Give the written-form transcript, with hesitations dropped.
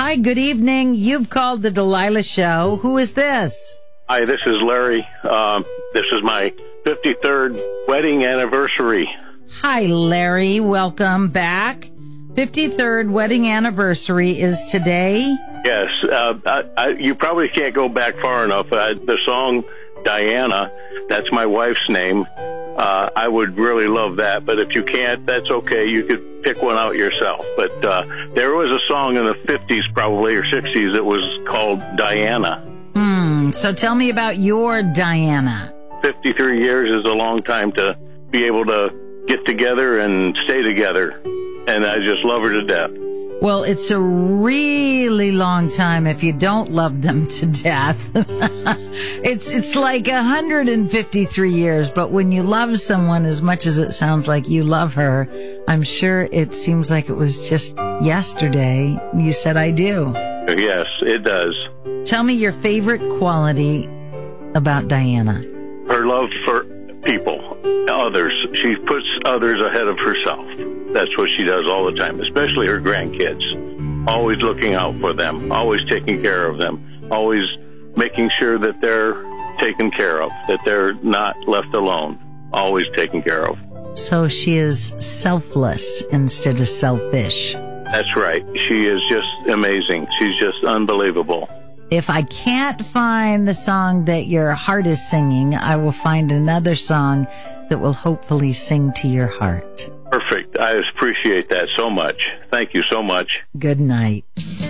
Hi, good evening. You've called the Delilah Show. Who is this? Hi, this is Larry. This is my 53rd wedding anniversary. Hi, Larry. Welcome back. 53rd wedding anniversary is today. Yes, you probably can't go back far enough. The song Diana, that's my wife's name. I would really love that, but if you can't, that's okay. You could pick one out yourself. But there was a song in the 50s probably, or 60s, that was called Diana. So tell me about your Diana. 53 years is a long time to be able to get together and stay together, and I just love her to death. Well, it's a really long time if you don't love them to death. It's like 153 years, but when you love someone as much as it sounds like you love her, I'm sure it seems like it was just yesterday you said I do. Yes, it does. Tell me your favorite quality about Diana. Her love for people, others. She puts others ahead of herself. That's what she does all the time, especially her grandkids. Always looking out for them, always taking care of them, always making sure that they're taken care of, that they're not left alone, always taken care of. So she is selfless instead of selfish. That's right. She is just amazing. She's just unbelievable. If I can't find the song that your heart is singing, I will find another song that will hopefully sing to your heart. Perfect. I appreciate that so much. Thank you so much. Good night.